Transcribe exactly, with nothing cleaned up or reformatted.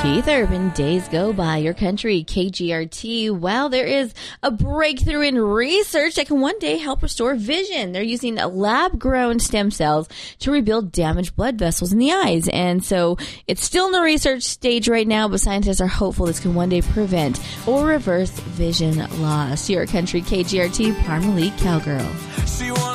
Keith Urban, Days Go By, Your Country, K G R T. Well, there is a breakthrough in research that can one day help restore vision. They're using lab-grown stem cells to rebuild damaged blood vessels in the eyes. And so it's still in the research stage right now, but scientists are hopeful this can one day prevent or reverse vision loss. Your Country, K G R T, Parmalee Cowgirl.